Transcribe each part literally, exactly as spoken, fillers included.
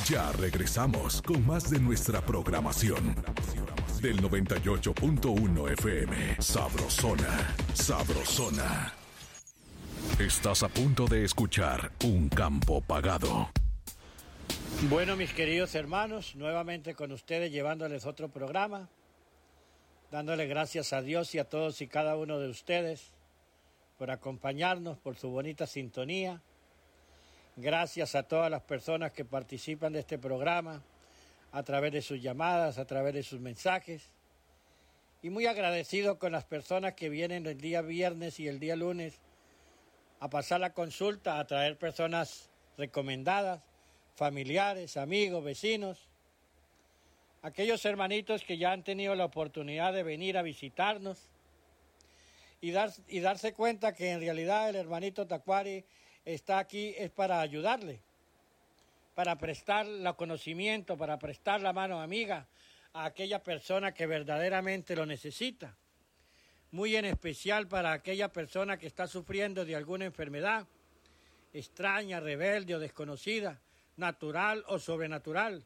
Ya regresamos con más de nuestra programación. Del noventa y ocho punto uno F M, Sabrosona, Sabrosona. Estás a punto de escuchar Un Campo Pagado. Bueno, mis queridos hermanos, nuevamente con ustedes llevándoles otro programa, dándole gracias a Dios y a todos y cada uno de ustedes por acompañarnos, por su bonita sintonía. Gracias a todas las personas que participan de este programa, a través de sus llamadas, a través de sus mensajes. Y muy agradecido con las personas que vienen el día viernes y el día lunes a pasar la consulta, a traer personas recomendadas, familiares, amigos, vecinos. Aquellos hermanitos que ya han tenido la oportunidad de venir a visitarnos y, dar, y darse cuenta que en realidad el hermanito Tacuary está aquí es para ayudarle, para prestar el conocimiento, para prestar la mano amiga a aquella persona que verdaderamente lo necesita. Muy en espcial para aquella persona que está sufriendo de alguna enfermedad extraña, rebelde o desconocida, natural o sobrenatural.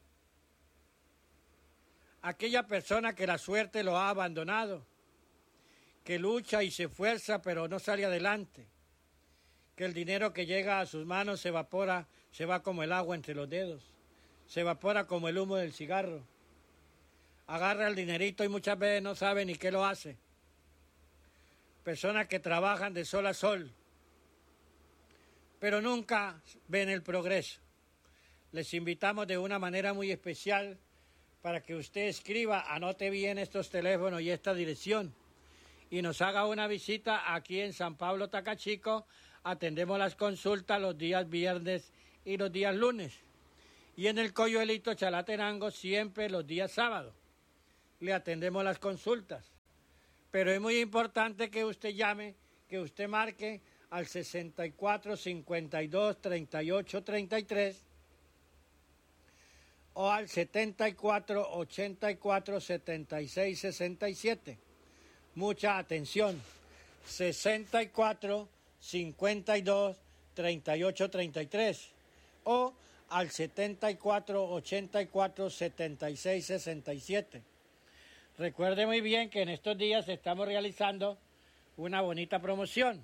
Aquella persona que la suerte lo ha abandonado, que lucha y se esfuerza pero no sale adelante, que el dinero que llega a sus manos se evapora, se va como el agua entre los dedos, se evapora como el humo del cigarro. Agarra el dinerito y muchas veces no sabe ni qué lo hace. Personas que trabajan de sol a sol, pero nunca ven el progreso. Les invitamos de una manera muy especial para que usted escriba, anote bien estos teléfonos y esta dirección y nos haga una visita aquí en San Pablo Tacachico. Atendemos las consultas los días viernes y los días lunes. Y en el Coyuelito Chalatenango siempre los días sábados. Le atendemos las consultas. Pero es muy importante que usted llame, que usted marque al sesenta y cuatro, cincuenta y dos, treinta y ocho, treinta y tres o al setenta y cuatro, ochenta y cuatro, setenta y seis, sesenta y siete. Mucha atención. sesenta y cuatro, cincuenta y dos, treinta y ocho, treinta y tres o al setenta y cuatro, ochenta y cuatro, setenta y seis, sesenta y siete. Recuerde muy bien que en estos días estamos realizando una bonita promoción.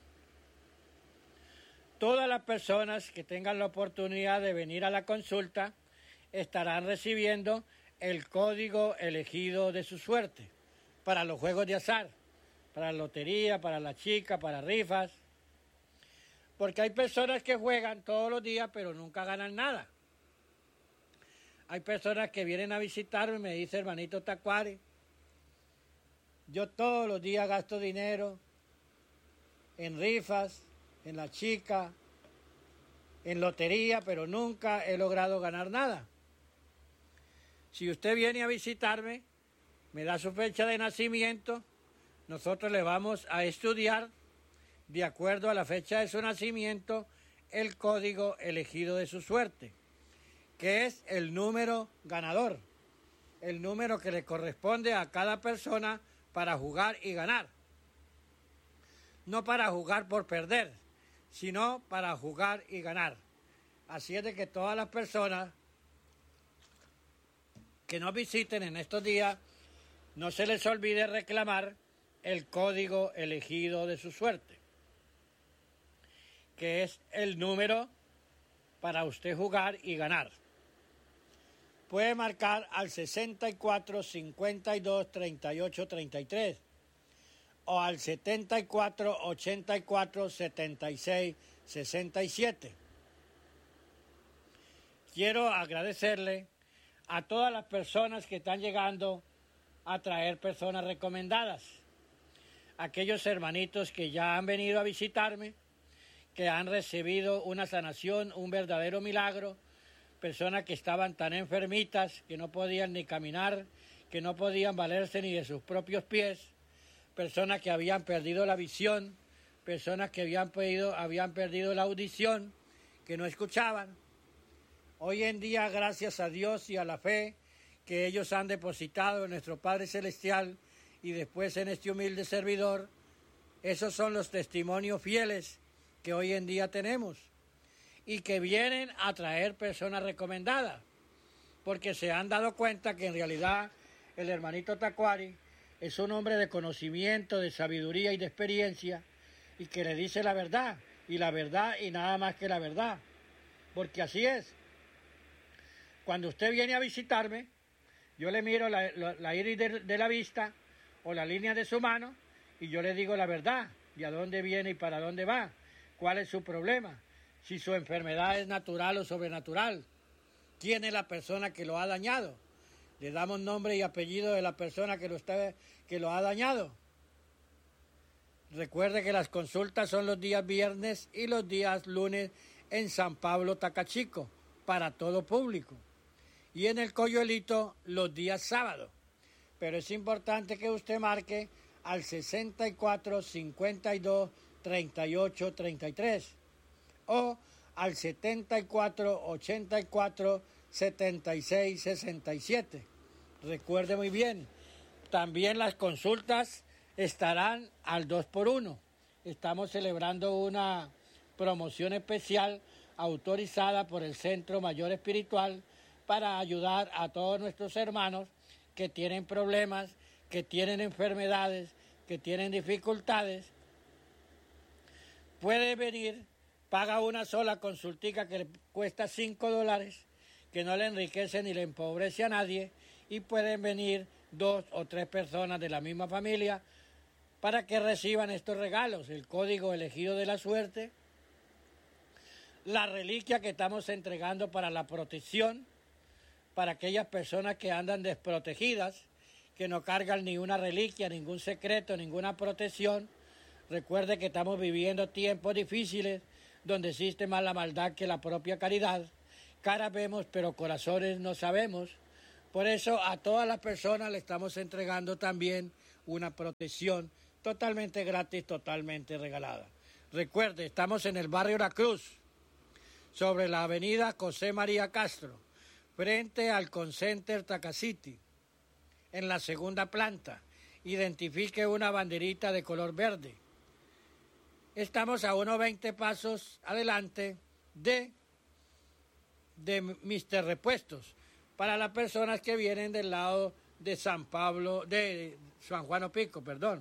Todas las personas que tengan la oportunidad de venir a la consulta estarán recibiendo el código elegido de su suerte para los juegos de azar, para la lotería, para la chica, para rifas. Porque hay personas que juegan todos los días pero nunca ganan nada. Hay personas que vienen a visitarme y me dicen, hermanito Tacuary, yo todos los días gasto dinero en rifas, en la chica, en lotería, pero nunca he logrado ganar nada. Si usted viene a visitarme, me da su fecha de nacimiento, nosotros le vamos a estudiar, de acuerdo a la fecha de su nacimiento, el código elegido de su suerte, que es el número ganador, el número que le corresponde a cada persona para jugar y ganar. No para jugar por perder, sino para jugar y ganar. Así es de que todas las personas que nos visiten en estos días, no se les olvide reclamar el código elegido de su suerte, que es el número para usted jugar y ganar. Puede marcar al sesenta y cuatro, cincuenta y dos, treinta y ocho, treinta y tres o al setenta y cuatro, ochenta y cuatro, setenta y seis, sesenta y siete. Quiero agradecerle a todas las personas que están llegando a traer personas recomendadas. Aquellos hermanitos que ya han venido a visitarme, que han recibido una sanación, un verdadero milagro, personas que estaban tan enfermitas que no podían ni caminar, que no podían valerse ni de sus propios pies, personas que habían perdido la visión, personas que habían perdido, habían perdido la audición, que no escuchaban. Hoy en día, gracias a Dios y a la fe que ellos han depositado en nuestro Padre Celestial y después en este humilde servidor, esos son los testimonios fieles que hoy en día tenemos y que vienen a traer personas recomendadas. porque se han dado cuenta que en realidad el hermanito Tacuari es un hombre de conocimiento, de sabiduría y de experiencia, y que le dice la verdad, y la verdad y nada más que la verdad, porque así es. Cuando usted viene a visitarme, yo le miro la, la, la iris de, de la vista o la línea de su mano y yo le digo la verdad, y a dónde viene y para dónde va, cuál es su problema, si su enfermedad es natural o sobrenatural, quién es la persona que lo ha dañado. Le damos nombre y apellido de la persona que lo, está, que lo ha dañado. Recuerde que las consultas son los días viernes y los días lunes en San Pablo, Tacachico, para todo público. Y en el Coyuelito los días sábados. Pero es importante que usted marque al sesenta y cuatro, cincuenta y dos, treinta y ocho, treinta y tres o al setenta y cuatro, ochenta y cuatro, setenta y seis, sesenta y siete. Recuerde muy bien, también las consultas estarán al dos por uno. Estamos celebrando una promoción especial autorizada por el Centro Mayor Espiritual para ayudar a todos nuestros hermanos que tienen problemas, que tienen enfermedades, que tienen dificultades. Puede venir, paga una sola consultica que le cuesta cinco dólares, que no le enriquece ni le empobrece a nadie, y pueden venir dos o tres personas de la misma familia para que reciban estos regalos: el código elegido de la suerte, la reliquia que estamos entregando para la protección, para aquellas personas que andan desprotegidas, que no cargan ni una reliquia, ningún secreto, ninguna protección. Recuerde que estamos viviendo tiempos difíciles donde existe más la maldad que la propia caridad. Caras vemos, pero corazones no sabemos. Por eso a todas las personas le estamos entregando también una protección totalmente gratis, totalmente regalada. Recuerde, estamos en el barrio La Cruz, sobre la avenida José María Castro, frente al Concenter Tacacity, en la segunda planta. Identifique una banderita de color verde. Estamos a unos veinte pasos adelante de, de mister Repuestos, para las personas que vienen del lado de San Pablo, de San Juan Opico, perdón.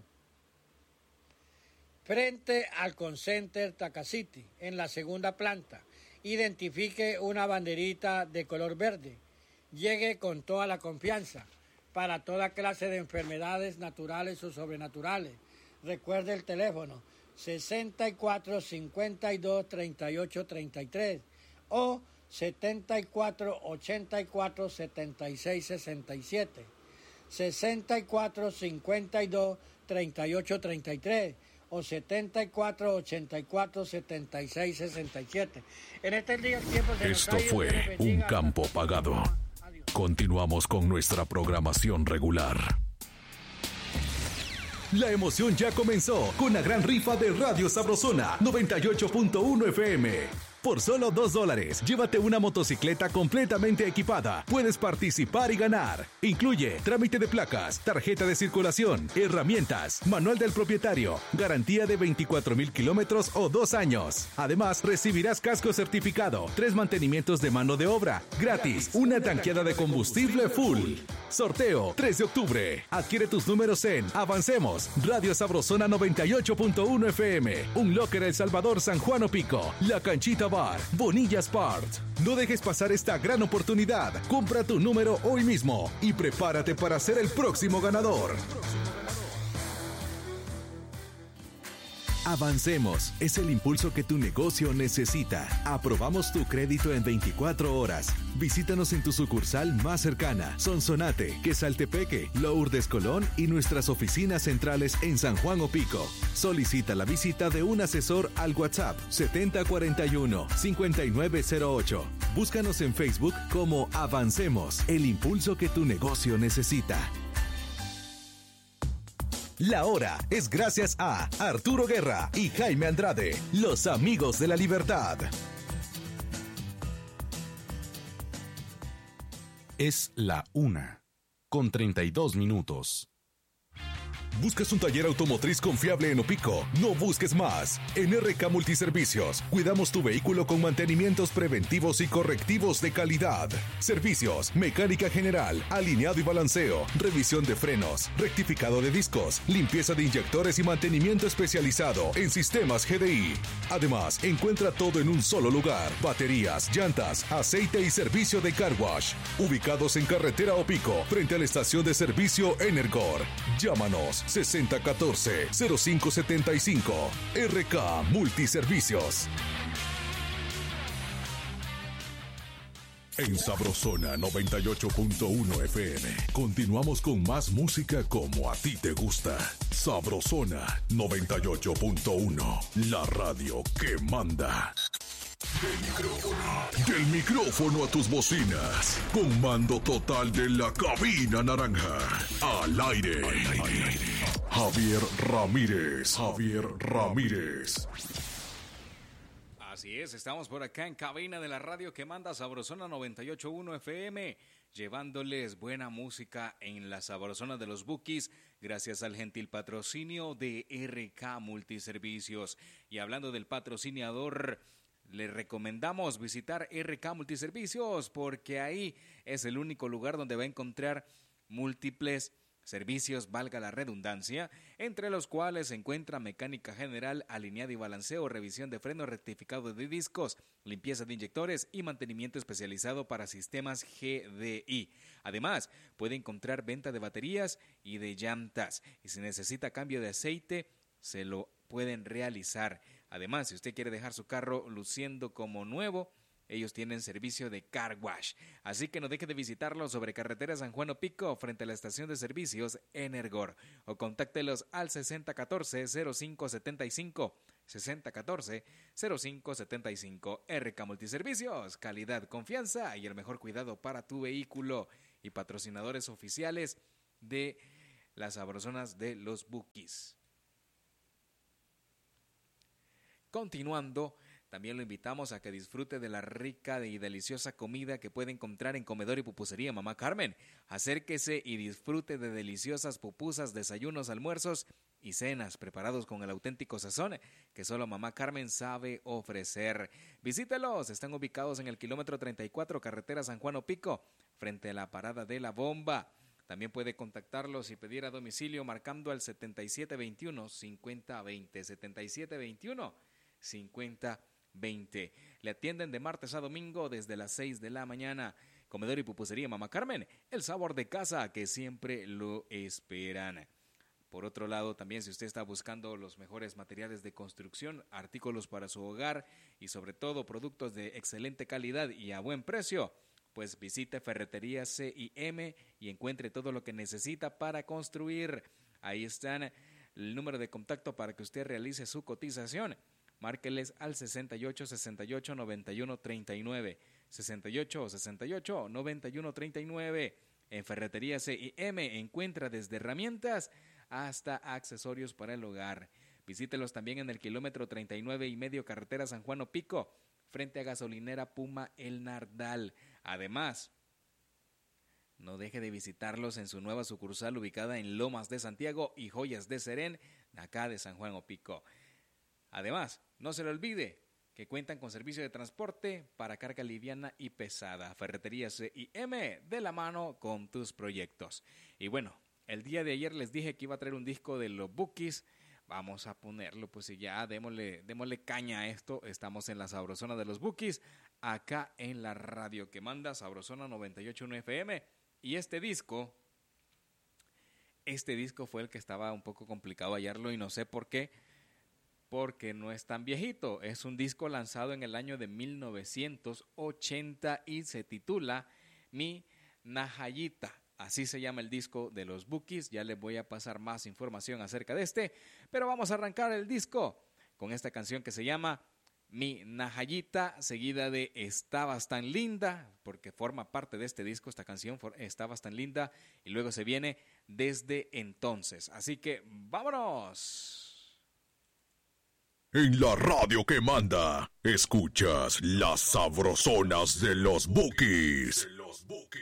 Frente al Concenter Tacacity, en la segunda planta. Identifique una banderita de color verde. Llegue con toda la confianza para toda clase de enfermedades naturales o sobrenaturales. Recuerde el teléfono sesenta y cuatro, cincuenta y dos, treinta y ocho, treinta y tres o setenta y cuatro, ochenta y cuatro, setenta y seis, sesenta y siete. sesenta y cuatro, cincuenta y dos, treinta y ocho, treinta y tres o setenta y cuatro, ochenta y cuatro, setenta y seis, sesenta y siete. En este día el tiempo se Esto fue un campo pagado. Continuamos con nuestra programación regular. La emoción ya comenzó con la gran rifa de Radio Sabrosona noventa y ocho punto uno F M. Por solo dos dólares, llévate una motocicleta completamente equipada. Puedes participar y ganar. Incluye trámite de placas, tarjeta de circulación, herramientas, manual del propietario, garantía de veinticuatro mil kilómetros o dos años. Además, recibirás casco certificado, tres mantenimientos de mano de obra, gratis, una tanqueada de combustible full. Sorteo tres de octubre. Adquiere tus números en Avancemos, Radio Sabrosona noventa y ocho punto uno F M, Un Locker El Salvador, San Juan Opico, La Canchita Bar, Bonilla Sport. No dejes pasar esta gran oportunidad. Compra tu número hoy mismo y prepárate para ser el próximo ganador. Avancemos es el impulso que tu negocio necesita. Aprobamos tu crédito en veinticuatro horas. Visítanos en tu sucursal más cercana, Sonsonate, Quesaltepeque, Lourdes Colón y nuestras oficinas centrales en San Juan Opico. Solicita la visita de un asesor al WhatsApp setenta cuarenta y uno, cincuenta y nueve cero ocho. Búscanos en Facebook como Avancemos, el impulso que tu negocio necesita. La hora es gracias a Arturo Guerra y Jaime Andrade, los amigos de la libertad. Es la una, con treinta y dos minutos. ¿Buscas un taller automotriz confiable en Opico? No busques más. En R K Multiservicios, cuidamos tu vehículo con mantenimientos preventivos y correctivos de calidad. Servicios, mecánica general, alineado y balanceo, revisión de frenos, rectificado de discos, limpieza de inyectores y mantenimiento especializado en sistemas G D I. Además, encuentra todo en un solo lugar. Baterías, llantas, aceite y servicio de car wash. Ubicados en carretera Opico, frente a la estación de servicio Energor. Llámanos sesenta catorce cero cinco setenta y cinco. R K Multiservicios. En Sabrosona noventa y ocho punto uno F M. Continuamos con más música como a ti te gusta. Sabrosona noventa y ocho punto uno. La radio que manda. Del micrófono. Del micrófono a tus bocinas. Con mando total de la cabina naranja. Al aire. Al aire. Javier Ramírez. Javier Ramírez. Así es, estamos por acá en cabina de la radio que manda Sabrosona noventa y ocho punto uno F M, llevándoles buena música en la Sabrosona de los Bukis, gracias al gentil patrocinio de R K Multiservicios. Y hablando del patrocinador, le recomendamos visitar R K Multiservicios porque ahí es el único lugar donde va a encontrar múltiples servicios, valga la redundancia, entre los cuales se encuentra mecánica general, alineado y balanceo, revisión de frenos, rectificado de discos, limpieza de inyectores y mantenimiento especializado para sistemas G D I. Además, puede encontrar venta de baterías y de llantas. Y si necesita cambio de aceite, se lo pueden realizar. Además, si usted quiere dejar su carro luciendo como nuevo, ellos tienen servicio de car wash. Así que no deje de visitarlos sobre carretera San Juan Opico, frente a la estación de servicios Energor. O contáctelos al sesenta catorce cero cinco setenta y cinco. sesenta catorce cero cinco setenta y cinco. R K Multiservicios, calidad, confianza y el mejor cuidado para tu vehículo. Y patrocinadores oficiales de las Sabrosonas de los Bukis. Continuando, también lo invitamos a que disfrute de la rica y deliciosa comida que puede encontrar en Comedor y Pupusería Mamá Carmen. Acérquese y disfrute de deliciosas pupusas, desayunos, almuerzos y cenas preparados con el auténtico sazón que solo Mamá Carmen sabe ofrecer. Visítelos, están ubicados en el kilómetro treinta y cuatro, carretera San Juan Opico, frente a la parada de La Bomba. También puede contactarlos y pedir a domicilio marcando al setenta y siete veintiuno cincuenta veinte, setenta y siete veintiuno cincuenta veinte. Le atienden de martes a domingo desde las seis de la mañana. Comedor y Pupusería Mamá Carmen, el sabor de casa que siempre lo esperan. Por otro lado, también si usted está buscando los mejores materiales de construcción, artículos para su hogar y sobre todo productos de excelente calidad y a buen precio, pues visite Ferretería C I M y encuentre todo lo que necesita para construir. Ahí están el número de contacto para que usted realice su cotización. Márqueles al sesenta y ocho sesenta y ocho noventa y uno treinta y nueve, sesenta y ocho sesenta y ocho noventa y uno treinta y nueve. En Ferretería C I M encuentra desde herramientas hasta accesorios para el hogar. Visítelos también en el kilómetro treinta y nueve y medio, carretera San Juan Opico, frente a gasolinera Puma El Nardal. Además, no deje de visitarlos en su nueva sucursal ubicada en Lomas de Santiago y Joyas de Serén, acá de San Juan Opico. Además, no se le olvide que cuentan con servicio de transporte para carga liviana y pesada. Ferretería C I M, de la mano con tus proyectos. Y bueno, el día de ayer les dije que iba a traer un disco de los Bukis. Vamos a ponerlo, pues y ya, démosle, démosle caña a esto. Estamos en la Sabrosona de los Bukis, acá en la radio que manda Sabrosona noventa y ocho punto uno F M. Y este disco, este disco fue el que estaba un poco complicado hallarlo y no sé por qué. Porque no es tan viejito, es un disco lanzado en el año de mil novecientos ochenta y se titula Mi Nahayita. Así se llama el disco de los Bukis. Ya les voy a pasar más información acerca de este, pero vamos a arrancar el disco con esta canción que se llama Mi Nahayita, seguida de Estabas tan linda, porque forma parte de este disco esta canción, Estabas tan linda, y luego se viene Desde entonces. Así que vámonos. En la radio que manda, escuchas las sabrosonas de los Bukis. De los Bukis.